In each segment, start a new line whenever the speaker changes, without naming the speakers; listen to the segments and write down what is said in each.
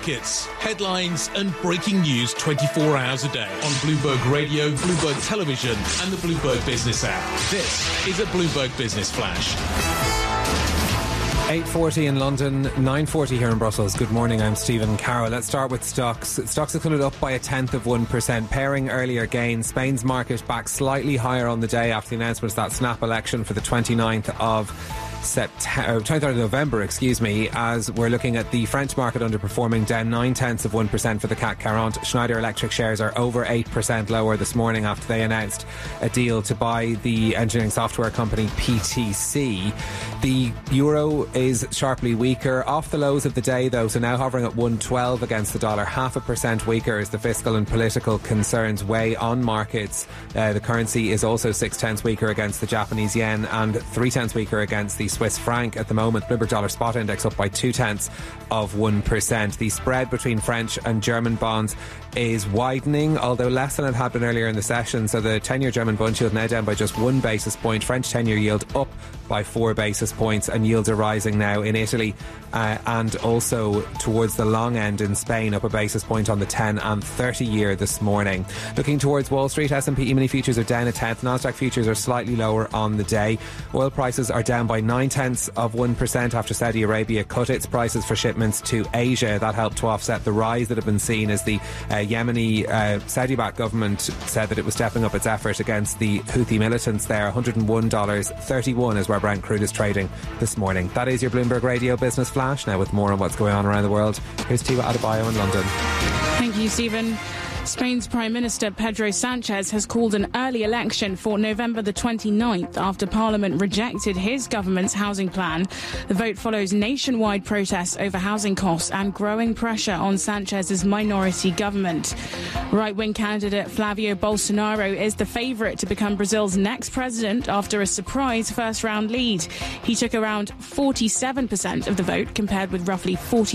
markets, headlines and breaking news 24 hours a day on Bloomberg Radio, Bloomberg Television and the Bloomberg Business app. This is a Bloomberg Business Flash.
8:40 in London, 9:40 here in Brussels. Good morning, I'm Stephen Carroll. Let's start with stocks. Stocks have come up by 1/10%, pairing earlier gains. Spain's market back slightly higher on the day after the announcement of that snap election for the 29th of November, as we're looking at the French market underperforming, down 0.9% for the CAC 40. Schneider Electric shares are over 8% lower this morning after they announced a deal to buy the engineering software company PTC. The euro is sharply weaker, off the lows of the day though, so now hovering at 112 against the dollar, 0.5% weaker as the fiscal and political concerns weigh on markets. The currency is also 0.6 weaker against the Japanese yen and 0.3 weaker against the Swiss franc at the moment. Bloomberg Dollar Spot Index up by 0.2%. The spread between French and German bonds is widening, although less than it had been earlier in the session. So the 10-year German bond yield now down by just 1 basis point. French 10-year yield up by 4 basis points, and yields are rising now in Italy and also towards the long end in Spain, up a basis point on the 10 and 30 year this morning. Looking towards Wall Street, S&P E-mini futures are down 0.1. Nasdaq futures are slightly lower on the day. Oil prices are down by 0.9% after Saudi Arabia cut its prices for shipments to Asia. That helped to offset the rise that had been seen as the Yemeni Saudi-backed government said that it was stepping up its effort against the Houthi militants there. $101.31 is where Brent crude is trading this morning. That is your Bloomberg Radio Business Flash. Now with more on what's going on around the world, here's Tiwa Adebayo in London.
Thank you, Stephen. Spain's Prime Minister Pedro Sanchez has called an early election for November the 29th after Parliament rejected his government's housing plan. The vote follows nationwide protests over housing costs and growing pressure on Sanchez's minority government. Right-wing candidate Flavio Bolsonaro is the favourite to become Brazil's next president after a surprise first-round lead. He took around 47% of the vote, compared with roughly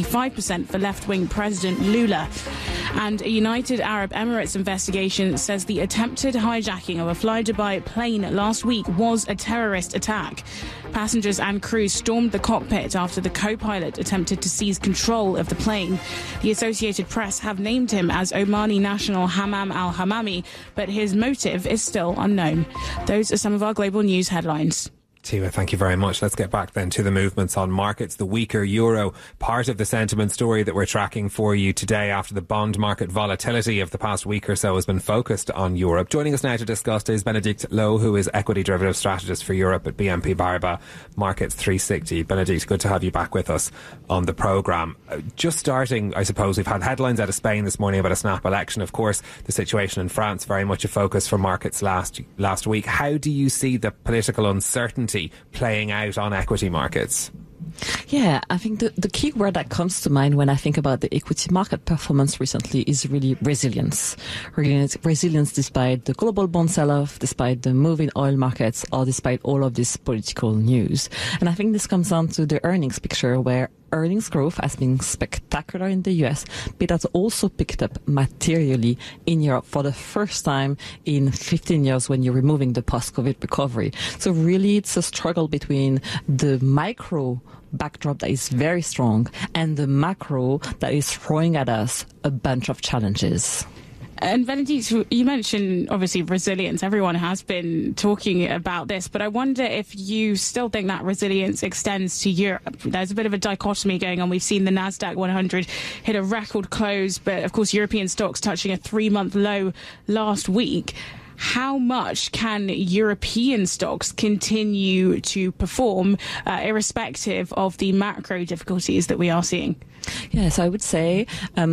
45% for left-wing President Lula. And a United Arab Emirates investigation says the attempted hijacking of a Fly Dubai plane last week was a terrorist attack. Passengers and crew stormed the cockpit after the co-pilot attempted to seize control of the plane. The Associated Press have named him as Omani national Hammam al-Hammami, but his motive is still unknown. Those are some of our global news headlines.
Tiwa, thank you very much. Let's get back then to the movements on markets. The weaker euro, part of the sentiment story that we're tracking for you today after the bond market volatility of the past week or so has been focused on Europe. Joining us now to discuss is Benedict Lowe, who is equity derivative strategist for Europe at BNP Paribas Markets 360. Benedict, good to have you back with us on the programme. Just starting, I suppose, we've had headlines out of Spain this morning about a snap election. Of course, the situation in France, very much a focus for markets last week. How do you see the political uncertainty playing out on equity markets?
Yeah, I think the key word that comes to mind when I think about the equity market performance recently is really resilience. Resilience despite the global bond sell-off, despite the move in oil markets, or despite all of this political news. And I think this comes down to the earnings picture, where earnings growth has been spectacular in the US, but that's also picked up materially in Europe for the first time in 15 years when you're removing the post-COVID recovery. So really it's a struggle between the micro backdrop that is very strong and the macro that is throwing at us a bunch of challenges.
And Benedict, you mentioned obviously resilience. Everyone has been talking about this, but I wonder if you still think that resilience extends to Europe. There's a bit of a dichotomy going on. We've seen the Nasdaq 100 hit a record close, but of course European stocks touching a 3-month low last week. How much can European stocks continue to perform irrespective of the macro difficulties that we are seeing?
Yes, I would say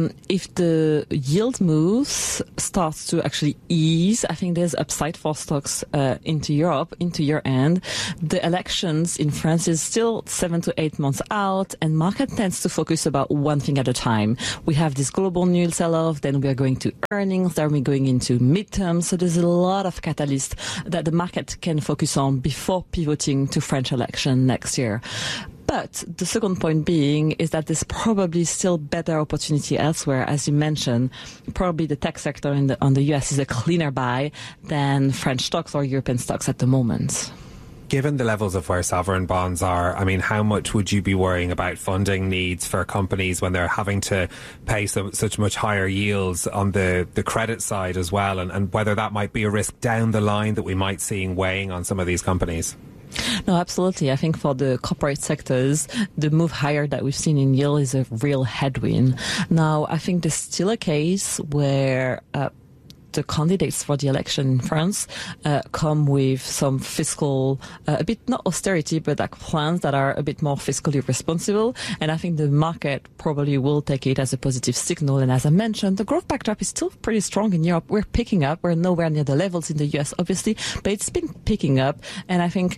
if the yield moves starts to actually ease, I think there's upside for stocks into Europe, into year-end. The elections in France is still 7 to 8 months out, and market tends to focus about one thing at a time. We have this global news sell-off, then we are going to earnings, then we're going into midterms. So there's a lot of catalysts that the market can focus on before pivoting to French election next year. But the second point being is that there's probably still better opportunity elsewhere. As you mentioned, probably the tech sector on the US is a cleaner buy than French stocks or European stocks at the moment.
given the levels of where sovereign bonds are, I mean, how much would you be worrying about funding needs for companies when they're having to pay such much higher yields on the credit side as well, and whether that might be a risk down the line that we might see weighing on some of these companies?
No, absolutely. I think for the corporate sectors, the move higher that we've seen in yield is a real headwind. Now, I think there's still a case where the candidates for the election in France come with some fiscal, a bit not austerity, but like plans that are a bit more fiscally responsible. And I think the market probably will take it as a positive signal. And as I mentioned, the growth backdrop is still pretty strong in Europe. We're picking up. We're nowhere near the levels in the US, obviously, but it's been picking up. And I think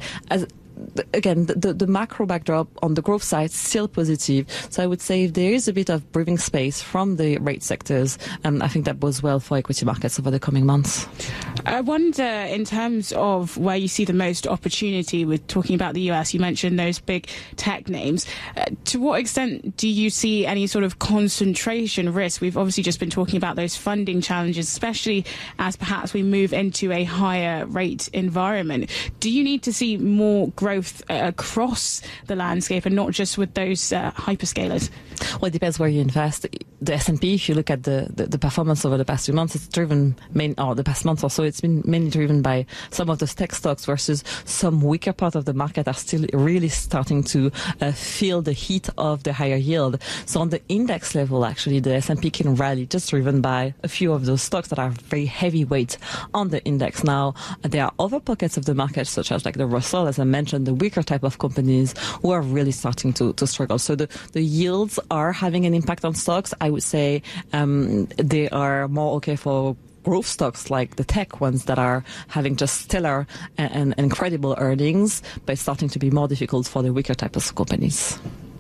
again, the macro backdrop on the growth side is still positive. So I would say if there is a bit of breathing space from the rate sectors, I think that bodes well for equity markets over the coming months.
I wonder, in terms of where you see the most opportunity with talking about the US, you mentioned those big tech names. To what extent do you see any sort of concentration risk? We've obviously just been talking about those funding challenges, especially as perhaps we move into a higher rate environment. Do you need to see more growth across the landscape and not just with those hyperscalers?
Well, it depends where you invest. The S&P, if you look at the performance over the past 2 months, it's driven the past month or so, it's been mainly driven by some of the tech stocks versus some weaker part of the market are still really starting to feel the heat of the higher yield. So on the index level, actually, the S&P can rally just driven by a few of those stocks that are very heavyweight on the index. Now, there are other pockets of the market, such as like the Russell, as I mentioned, the weaker type of companies who are really starting to struggle. So the yields are having an impact on stocks. I would say they are more okay for growth stocks like the tech ones that are having just stellar and incredible earnings, but it's starting to be more difficult for the weaker type of companies.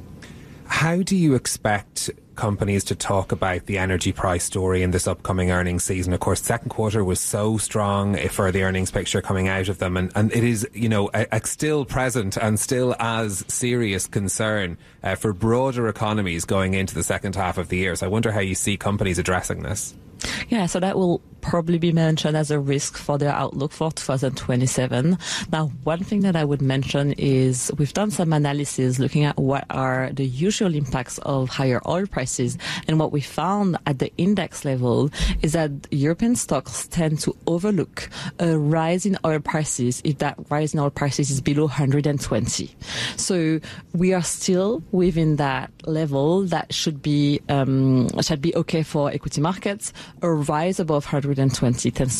How do you expect companies to talk about the energy price story in this upcoming earnings season? Of course, second quarter was so strong for the earnings picture coming out of them, and it is, a still present and still as serious concern for broader economies going into the second half of the year. So I wonder how you see companies addressing this.
Yeah, so that will probably be mentioned as a risk for their outlook for 2027. Now, one thing that I would mention is we've done some analysis looking at what are the usual impacts of higher oil prices. And what we found at the index level is that European stocks tend to overlook a rise in oil prices if that rise in oil prices is below 120. So we are still within that level that should be okay for equity markets. A rise above 120 tends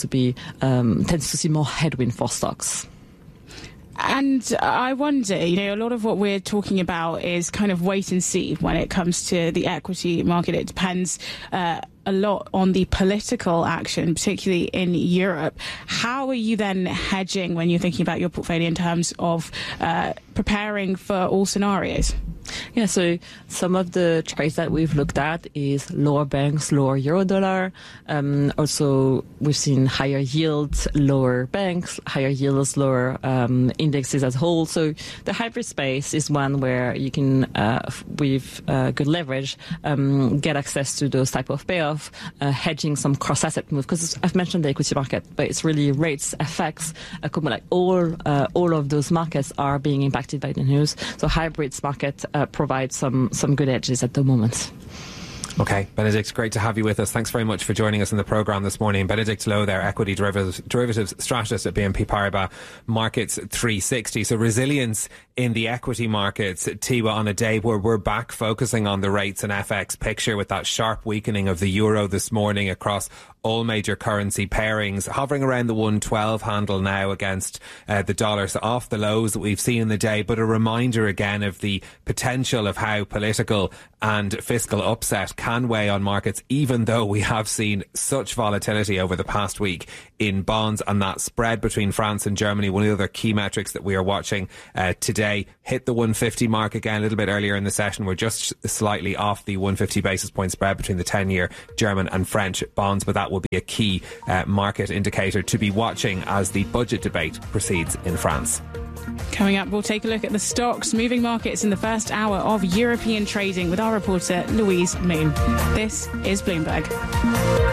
to see more headwind for stocks.
And I wonder, a lot of what we're talking about is kind of wait and see when it comes to the equity market. It depends a lot on the political action, particularly in Europe. How are you then hedging when you're thinking about your portfolio in terms of preparing for all scenarios?
Yeah, so some of the trades that we've looked at is lower banks, lower euro-dollar. Also, we've seen higher yields, lower banks, higher yields, lower indexes as a whole. So the hybrid space is one where you can, with good leverage, get access to those type of payoff, hedging some cross-asset move. Because I've mentioned the equity market, but it's really rates, FX, like all of those markets are being impacted by the news. So hybrids market provides some good edges at the moment.
Okay, Benedict, great to have you with us. Thanks very much for joining us in the programme this morning. Benedict Lowe there, equity derivatives strategist at BNP Paribas Markets 360. So resilience in the equity markets, Tiwa, on a day where we're back focusing on the rates and FX picture with that sharp weakening of the euro this morning across all major currency pairings, hovering around the 112 handle now against the dollar, so off the lows that we've seen in the day, but a reminder again of the potential of how political and fiscal upset can weigh on markets, even though we have seen such volatility over the past week in bonds, and that spread between France and Germany, one of the other key metrics that we are watching today, hit the 150 mark again a little bit earlier in the session. We're just slightly off the 150 basis point spread between the 10-year German and French bonds, but that will be a key market indicator to be watching as the budget debate proceeds in France.
Coming up, we'll take a look at the stocks moving markets in the first hour of European trading with our reporter Louise Moon. This is Bloomberg.